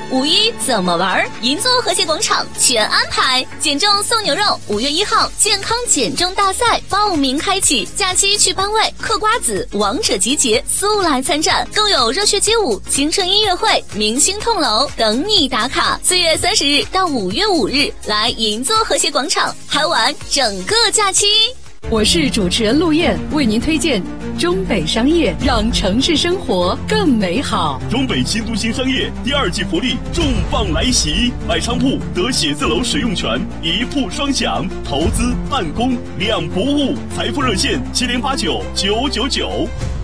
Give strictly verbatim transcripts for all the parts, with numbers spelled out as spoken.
五一怎么玩？银座和谐广场全安排，减重送牛肉。五月一号健康减重大赛报名开启，假期去班委、嗑瓜子、王者集结，速来参战，更有热血街舞、青春音乐会、明星痛楼等你打卡。四月三十日到五月五日，来银座和谐广场嗨玩整个假期。 我是主持人陆燕，为您推荐中北商业，让城市生活更美好。 中北新都心商业第二季福利重磅来袭，买商铺得写字楼使用权，一铺双享，投资办公两不误。财富热线七零八九九九九。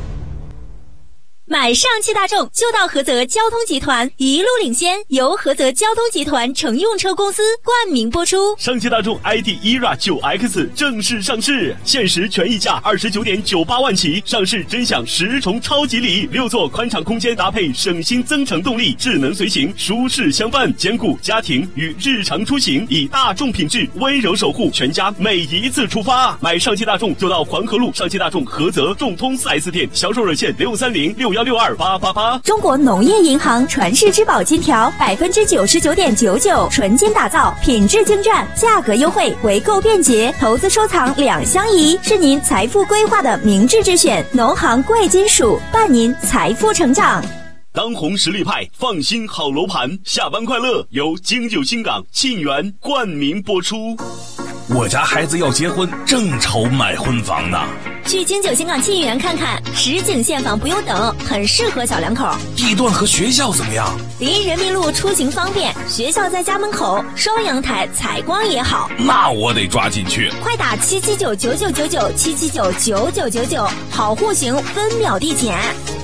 买上汽大众就到菏泽交通集团，一路领先，由菏泽交通集团乘用车公司冠名播出。 上汽大众 I D E R A 九 X 正式上市，限时权益价二十九点九八万起，上市真享十重超级礼，六座宽敞空间搭配省心增程动力，智能随行，舒适相伴，兼顾家庭与日常出行，以大众品质温柔守护全家每一次出发。买上汽大众就到黄河路上汽大众菏泽众通 四 S 店，销售热线六三零六幺六二八八八。 中国农业银行传世之宝金条，百分之九十九点九九纯金打造，品质精湛，价格优惠，回购便捷，投资收藏两相宜，是您财富规划的明智之选。农行贵金属伴您财富成长。 当红实力派，放心好楼盘，下班快乐由京九新港沁园冠名播出。 我家孩子要结婚，正愁买婚房呢。 去京九新港沁园看看，实景现房不用等，很适合小两口。 地段和学校怎么样？ 离人民路出行方便，学校在家门口，双阳台，采光也好。 那我得抓紧去。 快打七七九九九九九七七九九九九九，好户型分秒递减。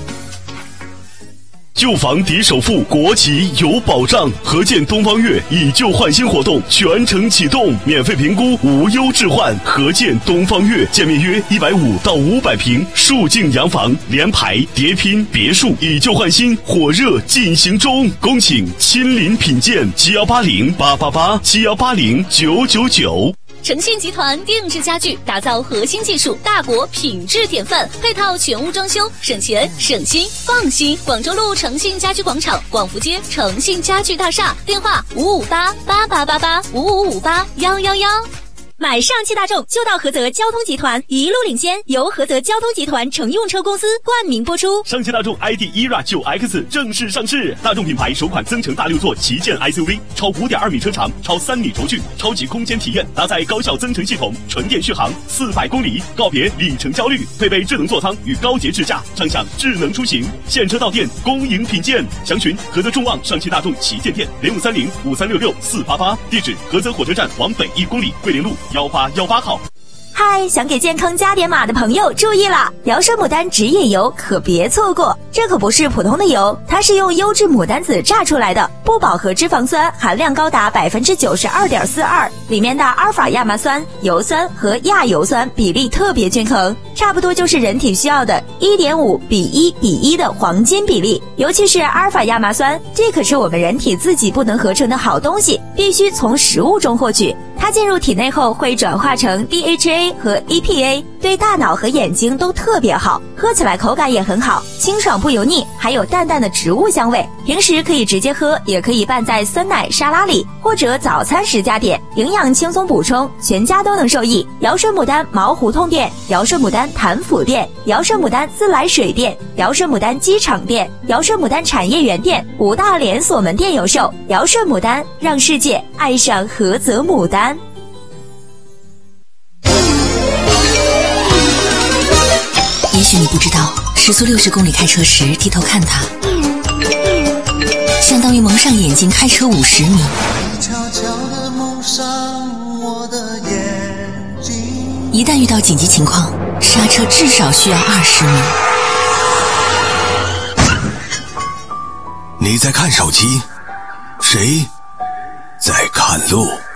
旧房抵首付，国企有保障。合建东方悦以旧换新活动全程启动，免费评估，无忧置换。合建东方悦，建面约一百五到五百平，竖境洋房，联排、叠拼、别墅，以旧换新，火热进行中。恭请亲临品鉴，七幺八零八八八，七幺八零九九九。 诚信集团定制家具，打造核心技术，大国品质典范，配套全屋装修，省钱省心放心。广州路诚信家居广场，广福街诚信家具大厦，电话五五八八八八八五五五八幺幺幺。 买上汽大众就到菏泽交通集团，一路领先，由菏泽交通集团乘用车公司冠名播出。 上汽大众 I D E R A 九 X 正式上市，大众品牌首款增程大六座旗舰 S U V， 超 五点二米车长，超三米轴距，超级空间体验，搭载高效增程系统，纯电续航四百公里，告别里程焦虑，配备智能座舱与高节智驾，畅享智能出行。现车到店，恭迎品鉴。详询菏泽众旺上汽大众旗舰店零五三零五三六六四八八，地址菏泽火车站往北一公里，桂林路幺八幺八号。 嗨，想给健康加点码的朋友注意了，瑶生牡丹植野油可别错过，这可不是普通的油，它是用优质牡丹籽榨出来的，不饱和脂肪酸含量高达 百分之九十二点四二， 里面的阿尔法亚麻酸、油酸和亚油酸比例特别均衡，差不多就是人体需要的 一点五比一比一的黄金比例。尤其是阿尔法亚麻酸，这可是我们人体自己不能合成的好东西，必须从食物中获取，它进入体内后会转化成 D H A 和 E P A， 对大脑和眼睛都特别好，喝起来口感也很好，清爽不油腻，还有淡淡的植物香味。平时可以直接喝，也可以拌在酸奶、沙拉里，或者早餐时加点，营养轻松补充，全家都能受益。瑶顺牡丹毛胡同店、瑶顺牡丹潭府店、瑶顺牡丹自来水店、瑶顺牡丹机场店、瑶顺牡丹产业园店五大连锁门店有售。瑶顺牡丹，让世界爱上菏泽牡丹。 也许你不知道，时速六十公里开车时低头看它，相当于蒙上眼睛开车五十米。 悄悄地蒙上我的眼睛。 一旦遇到紧急情况，刹车至少需要二十米。 你在看手机，谁在看路？